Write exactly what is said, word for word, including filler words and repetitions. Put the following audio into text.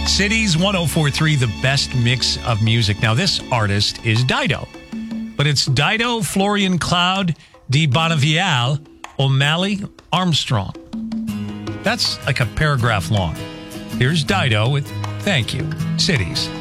Cities one oh four point three, the best mix of music. Now, this artist is Dido, but it's Dido, Florian Cloud, Di Bonaviale, O'Malley, Armstrong. That's like a paragraph long. Here's Dido with Thank You, Cities.